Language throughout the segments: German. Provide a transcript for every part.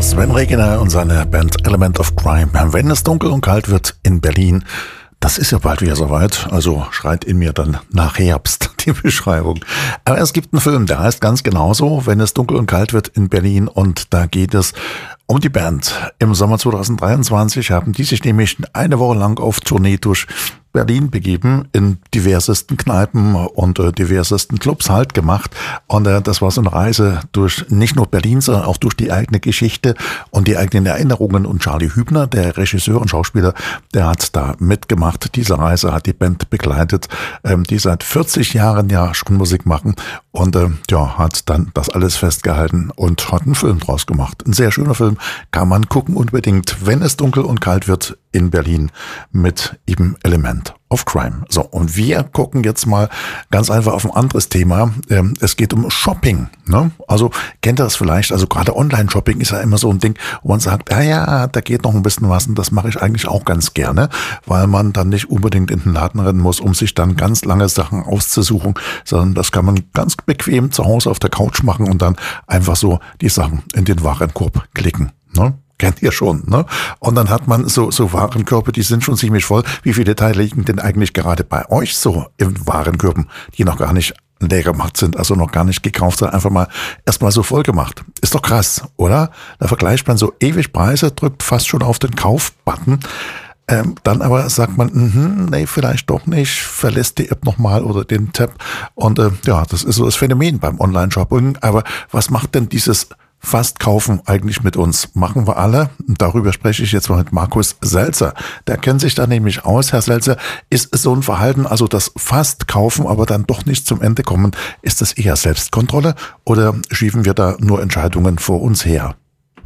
Sven Regener und seine Band Element of Crime. Wenn es dunkel und kalt wird in Berlin, das ist ja bald wieder soweit, also schreit in mir dann nach Herbst die Beschreibung. Aber es gibt einen Film, der heißt ganz genauso, wenn es dunkel und kalt wird in Berlin, und da geht es um die Band. Im Sommer 2023 haben die sich nämlich eine Woche lang auf Tournee durch Berlin begeben, in diversesten Kneipen und diversesten Clubs halt gemacht. Und das war so eine Reise durch nicht nur Berlin, sondern auch durch die eigene Geschichte und die eigenen Erinnerungen. Und Charlie Hübner, der Regisseur und Schauspieler, der hat da mitgemacht. Diese Reise hat die Band begleitet, die seit 40 Jahren ja schon Musik machen, und hat dann das alles festgehalten und hat einen Film draus gemacht. Ein sehr schöner Film, kann man gucken unbedingt, wenn es dunkel und kalt wird in Berlin, mit eben Element of Crime. So, und wir gucken jetzt mal ganz einfach auf ein anderes Thema. Es geht um Shopping, ne? Also kennt ihr das vielleicht? Also gerade Online-Shopping ist ja immer so ein Ding, wo man sagt, ja, da geht noch ein bisschen was, und das mache ich eigentlich auch ganz gerne, weil man dann nicht unbedingt in den Laden rennen muss, um sich dann ganz lange Sachen auszusuchen, sondern das kann man ganz bequem zu Hause auf der Couch machen und dann einfach so die Sachen in den Warenkorb klicken, ne? Kennt ihr schon, ne? Und dann hat man so Warenkörbe, die sind schon ziemlich voll. Wie viele Teile liegen denn eigentlich gerade bei euch so in Warenkörben, die noch gar nicht leer gemacht sind, also noch gar nicht gekauft, sondern einfach mal erstmal so voll gemacht? Ist doch krass, oder? Da vergleicht man so ewig Preise, drückt fast schon auf den Kauf-Button. Dann aber sagt man, nee, vielleicht doch nicht, verlässt die App nochmal oder den Tab. Und das ist so das Phänomen beim Online-Shopping. Aber was macht denn dieses Fast-Kaufen eigentlich mit uns? Machen wir alle. Und darüber spreche ich jetzt mal mit Markus Selzer. Der kennt sich da nämlich aus. Herr Selzer, ist so ein Verhalten, also das Fast-Kaufen, aber dann doch nicht zum Ende kommen, ist das eher Selbstkontrolle oder schieben wir da nur Entscheidungen vor uns her?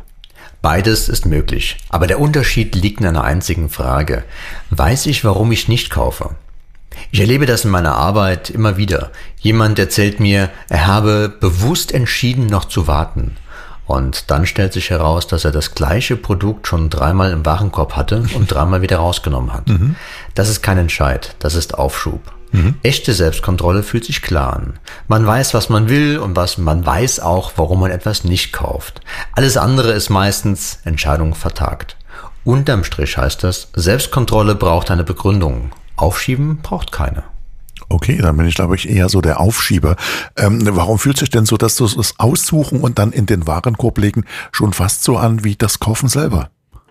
Beides ist möglich, aber der Unterschied liegt in einer einzigen Frage. Weiß ich, warum ich nicht kaufe? Ich erlebe das in meiner Arbeit immer wieder. Jemand erzählt mir, er habe bewusst entschieden, noch zu warten. Und dann stellt sich heraus, dass er das gleiche Produkt schon 3-mal im Warenkorb hatte und 3-mal wieder rausgenommen hat. Das ist kein Entscheid, das ist Aufschub. Echte Selbstkontrolle fühlt sich klar an. Man weiß, was man will, und man weiß auch, warum man etwas nicht kauft. Alles andere ist meistens Entscheidung vertagt. Unterm Strich heißt das, Selbstkontrolle braucht eine Begründung. Aufschieben braucht keine. Okay, dann bin ich, glaube ich, eher so der Aufschieber. Warum fühlt sich denn so, dass du das Aussuchen und dann in den Warenkorb legen schon fast so an wie das Kaufen selber?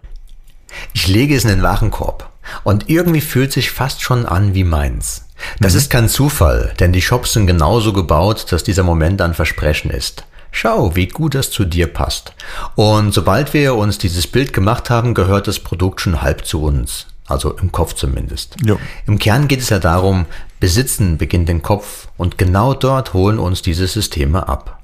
Ich lege es in den Warenkorb und irgendwie fühlt sich fast schon an wie meins. Das ist kein Zufall, denn die Shops sind genauso gebaut, dass dieser Moment ein Versprechen ist. Schau, wie gut das zu dir passt. Und sobald wir uns dieses Bild gemacht haben, gehört das Produkt schon halb zu uns. Also im Kopf zumindest. Ja. Im Kern geht es ja darum, Besitzen beginnt im Kopf, und genau dort holen uns diese Systeme ab.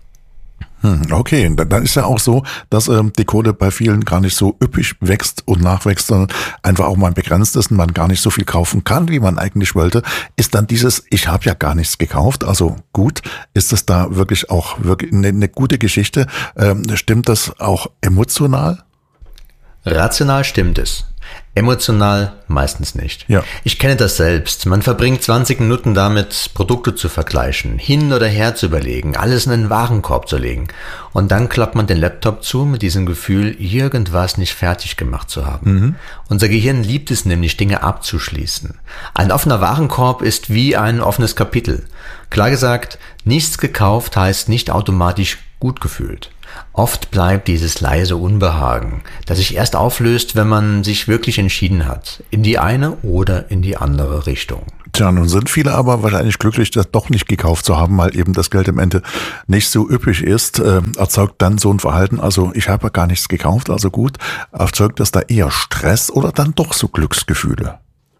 Okay, dann ist ja auch so, dass die Kohle bei vielen gar nicht so üppig wächst und nachwächst, sondern einfach auch mal begrenzt ist und man gar nicht so viel kaufen kann, wie man eigentlich wollte. Ist dann dieses, ich habe ja gar nichts gekauft, also gut, ist das da wirklich auch wirklich eine gute Geschichte? Stimmt das auch emotional? Rational stimmt es. Emotional meistens nicht. Ja. Ich kenne das selbst. Man verbringt 20 Minuten damit, Produkte zu vergleichen, hin oder her zu überlegen, alles in den Warenkorb zu legen. Und dann klappt man den Laptop zu mit diesem Gefühl, irgendwas nicht fertig gemacht zu haben. Unser Gehirn liebt es nämlich, Dinge abzuschließen. Ein offener Warenkorb ist wie ein offenes Kapitel. Klar gesagt, nichts gekauft heißt nicht automatisch gut gefühlt. Oft bleibt dieses leise Unbehagen, das sich erst auflöst, wenn man sich wirklich entschieden hat, in die eine oder in die andere Richtung. Tja, nun sind viele aber wahrscheinlich glücklich, das doch nicht gekauft zu haben, weil eben das Geld am Ende nicht so üppig ist. Erzeugt dann so ein Verhalten, also ich habe ja gar nichts gekauft, also gut, erzeugt das da eher Stress oder dann doch so Glücksgefühle?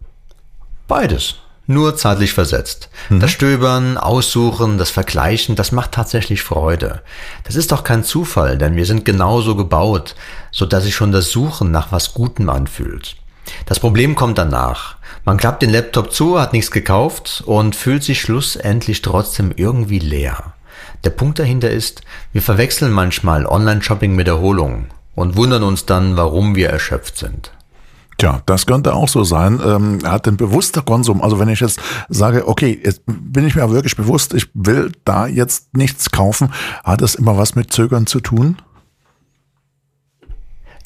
Beides. Nur zeitlich versetzt. Das Stöbern, Aussuchen, das Vergleichen, das macht tatsächlich Freude. Das ist doch kein Zufall, denn wir sind genauso gebaut, so dass sich schon das Suchen nach was Gutem anfühlt. Das Problem kommt danach. Man klappt den Laptop zu, hat nichts gekauft und fühlt sich schlussendlich trotzdem irgendwie leer. Der Punkt dahinter ist, wir verwechseln manchmal Online-Shopping mit Erholung und wundern uns dann, warum wir erschöpft sind. Tja, das könnte auch so sein. Hat ein bewusster Konsum, also wenn ich jetzt sage, okay, jetzt bin ich mir wirklich bewusst, ich will da jetzt nichts kaufen, hat das immer was mit Zögern zu tun?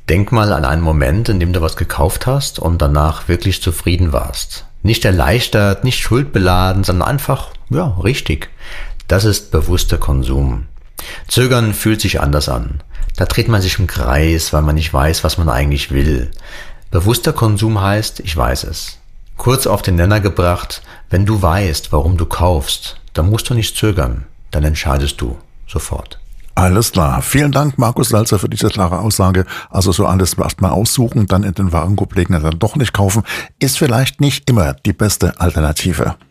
Denk mal an einen Moment, in dem du was gekauft hast und danach wirklich zufrieden warst. Nicht erleichtert, nicht schuldbeladen, sondern einfach, richtig. Das ist bewusster Konsum. Zögern fühlt sich anders an. Da dreht man sich im Kreis, weil man nicht weiß, was man eigentlich will. Bewusster Konsum heißt, ich weiß es. Kurz auf den Nenner gebracht, wenn du weißt, warum du kaufst, dann musst du nicht zögern, dann entscheidest du sofort. Alles klar. Vielen Dank, Markus Salzer, für diese klare Aussage. Also so alles erstmal aussuchen, dann in den Warenkorb legen und dann doch nicht kaufen, ist vielleicht nicht immer die beste Alternative.